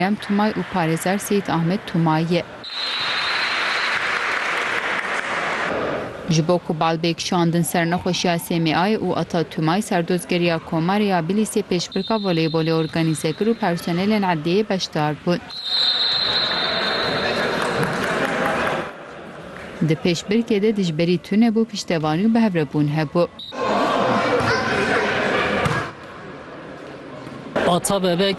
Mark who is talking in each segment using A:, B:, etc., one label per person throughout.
A: Tumay û parêzer Seyid Ahmed Tumayê. Ji bo ku balbek şandin ser nexweşiya SMAyê û Ata Tumay serdozgeriya Komarê ya Bilîsê pêşbirka voleybolê organîze kir û personelên edliyê beşdar bûn. Di pêşbirkê de dijberî tunebû piştevanî û bihevrebûn hebû.
B: Ata bebek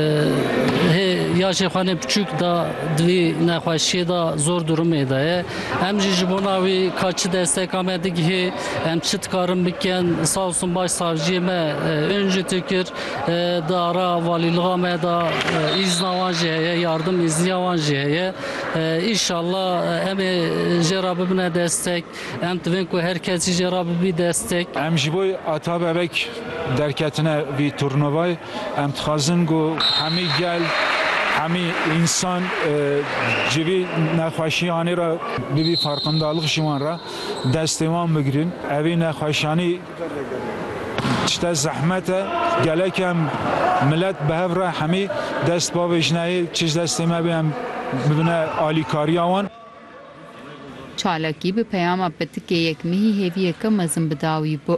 B: yaşê xwe piçûk da divî nexweşiyê da zor durumê de ye. Em jî ji bona wî ka çi desteka me digihê em çi dikarin bikin sağ olsun başsavciyê me ön jî kir di ara valîliğa me da îzna wan jî heye yardım îzniya wan jî heye. İnşallah em ê jê re bibine destek em divin ku her kesî jê re bibî destek.
C: Em ji bo Ata bebek derketine vî turnuvayê em dixwazin ku hemî gel hemî însan ji vî nexweşiyanê re bibî farqindalık ji wan re destê wan bigirin. Evî nexweşanî tişte zehmet e gelek em millet bihev re hemî dest bavêjineyê çi ji destê me bê em bibine alîkariya wan.
A: Çalakî bi peyama pitikê yekmehî hêviyeke mezin bidawî bû.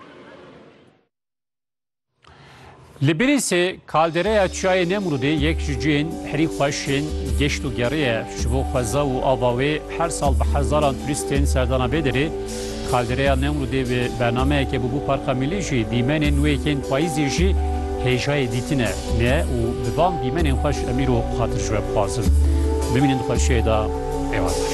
D: Li Bilîsê kaldereya çiyayê Nemrûdê yek ji cihên herî xweşên geşt û geriye ji bo xweza û ava wê her sal bi hezaran turîstên serdana Bêderê kaldereya Nemrûdê bi bernameyeke bû Parka Millî jî dîmenên wêkên payîzê jî hêjayê dîtine ne û bi van dîmenên xweş emîr û xatir ji we bixwazin. Bimînin di xweşiyê da êvaş.